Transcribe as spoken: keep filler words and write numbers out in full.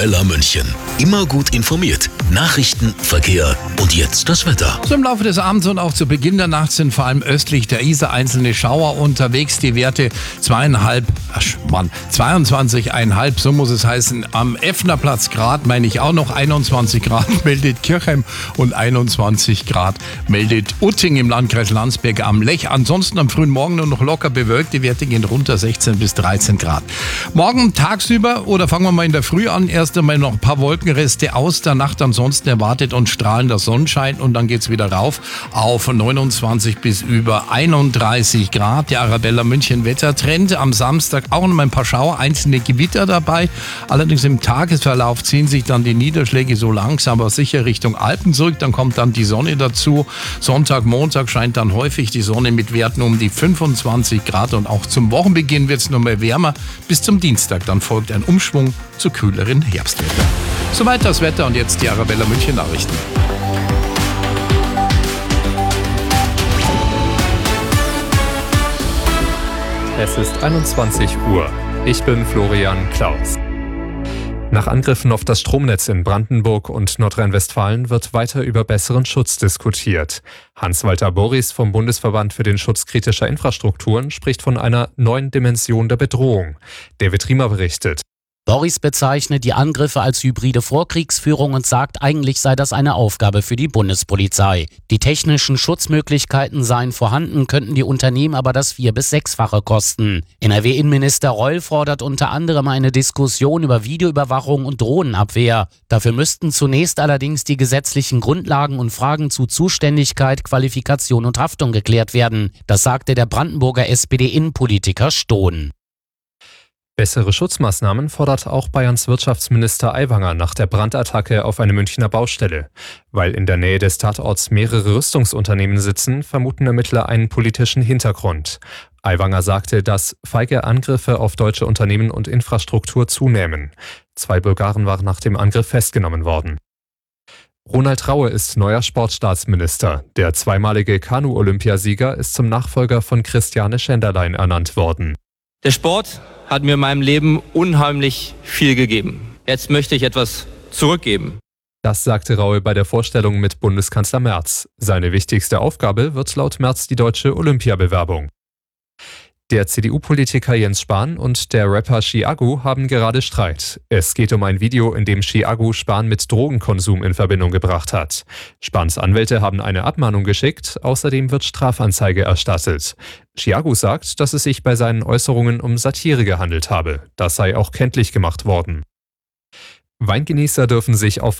Arabella München. Immer gut informiert. Nachrichten, Verkehr und jetzt das Wetter. So im Laufe des Abends und auch zu Beginn der Nacht sind vor allem östlich der Isar einzelne Schauer unterwegs. Die Werte zweieinhalb, ach Mann, zweiundzwanzig Komma fünf, so muss es heißen. Am Effnerplatz Grad meine ich auch noch einundzwanzig Grad meldet Kirchheim und einundzwanzig Grad meldet Utting im Landkreis Landsberg am Lech. Ansonsten am frühen Morgen nur noch locker bewölkt. Die Werte gehen runter sechzehn bis dreizehn Grad. Morgen tagsüber oder fangen wir mal in der Früh an. Erst einmal noch ein paar Wolkenreste aus der Nacht. Ansonsten erwartet uns strahlender Sonnenschein und dann geht's wieder rauf auf neunundzwanzig bis über einunddreißig Grad. Der Arabella München Wettertrend. Am Samstag auch noch mal ein paar Schauer, einzelne Gewitter dabei. Allerdings im Tagesverlauf ziehen sich dann die Niederschläge so langsam aber sicher Richtung Alpen zurück. Dann kommt dann die Sonne dazu. Sonntag, Montag scheint dann häufig die Sonne mit Werten um die fünfundzwanzig Grad und auch zum Wochenbeginn wird es noch mal wärmer. Bis zum Dienstag dann folgt ein Umschwung zu kühleren Herbstwetter. Soweit das Wetter und jetzt die Arabella München Nachrichten. Es ist einundzwanzig Uhr. Ich bin Florian Klaus. Nach Angriffen auf das Stromnetz in Brandenburg und Nordrhein-Westfalen wird weiter über besseren Schutz diskutiert. Hans-Walter Borries vom Bundesverband für den Schutz kritischer Infrastrukturen spricht von einer neuen Dimension der Bedrohung. David Riemer berichtet. Borries bezeichnet die Angriffe als hybride Vorkriegsführung und sagt, eigentlich sei das eine Aufgabe für die Bundespolizei. Die technischen Schutzmöglichkeiten seien vorhanden, könnten die Unternehmen aber das vier- bis sechsfache kosten. N R W-Innenminister Reul fordert unter anderem eine Diskussion über Videoüberwachung und Drohnenabwehr. Dafür müssten zunächst allerdings die gesetzlichen Grundlagen und Fragen zu Zuständigkeit, Qualifikation und Haftung geklärt werden. Das sagte der Brandenburger S P D-Innenpolitiker Stohn. Bessere Schutzmaßnahmen fordert auch Bayerns Wirtschaftsminister Aiwanger nach der Brandattacke auf eine Münchner Baustelle. Weil in der Nähe des Tatorts mehrere Rüstungsunternehmen sitzen, vermuten Ermittler einen politischen Hintergrund. Aiwanger sagte, dass feige Angriffe auf deutsche Unternehmen und Infrastruktur zunehmen. Zwei Bulgaren waren nach dem Angriff festgenommen worden. Ronald Raue ist neuer Sportstaatsminister. Der zweimalige Kanu-Olympiasieger ist zum Nachfolger von Christiane Schenderlein ernannt worden. Der Sport hat mir in meinem Leben unheimlich viel gegeben. Jetzt möchte ich etwas zurückgeben. Das sagte Raue bei der Vorstellung mit Bundeskanzler Merz. Seine wichtigste Aufgabe wird laut Merz die deutsche Olympiabewerbung. Der C D U-Politiker Jens Spahn und der Rapper Chiago haben gerade Streit. Es geht um ein Video, in dem Chiago Spahn mit Drogenkonsum in Verbindung gebracht hat. Spahns Anwälte haben eine Abmahnung geschickt, außerdem wird Strafanzeige erstattet. Chiago sagt, dass es sich bei seinen Äußerungen um Satire gehandelt habe. Das sei auch kenntlich gemacht worden. Weingenießer dürfen sich auf